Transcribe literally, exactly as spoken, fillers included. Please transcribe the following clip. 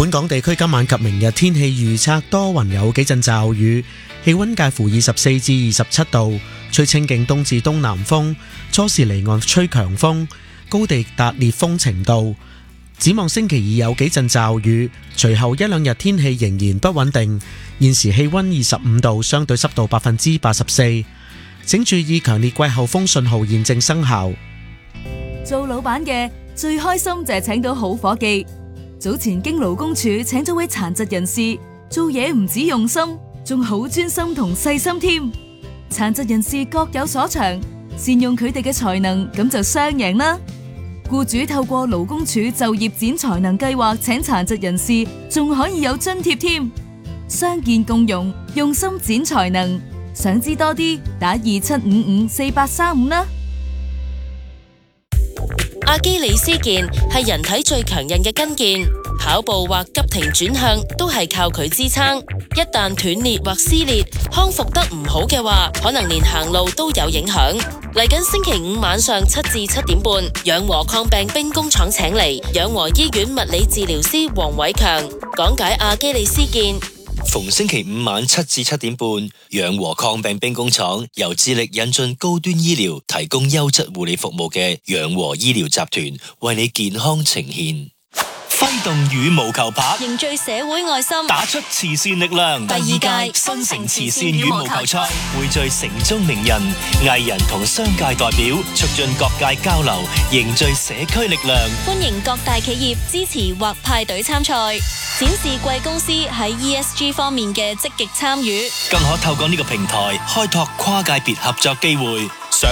本港地區今晚及明日天氣預測多雲有幾陣驟雨，氣溫介乎二十四至二十七度，吹清勁東至東南風，初時離岸吹強風，高地達烈風程度。展望星期二有幾陣驟雨，隨後一兩日天氣仍然不穩定。現時氣溫二十五度，相對濕度百分之八十四。請注意強烈季候風信號現正生效。 做老闆嘅最開心就係請到好伙計。早前經勞工處請咗位殘疾人士，做嘢唔止用心，仲好專心同細心添。殘疾人士各有所長，善用佢哋嘅才能，咁就雙贏啦。僱主透過勞工處就業展才能計劃請殘疾人士，仲可以有津貼添。傷健共融，用心展才能。想知多啲，打二七五五四八三五啦。 阿基里斯腱係人體最強韌嘅筋腱，跑步或急停轉向都係靠佢支撐。一旦斷裂或撕裂，康復得唔好嘅話，可能連行路都有影響。嚟緊星期五晚上七至七點半，養和抗病兵工廠請嚟養和醫院物理治療師黃偉強講解阿基里斯腱。 逢星期五晚七至七點半，養和抗病兵工廠由致力引進高端醫療、提供優質護理服務嘅養和醫療集團為你健康呈現。揮動羽毛球拍， 凝聚社會愛心， 打出慈善力量。 第二屆新城慈善羽毛球賽匯聚城中名人、藝人同商界代表，促進各界交流，凝聚社區力量。 歡迎各大企業支持或派隊參賽，展示貴公司喺 E S G 方面嘅積極參與， 更可透過呢個平台開拓跨界別合作機會。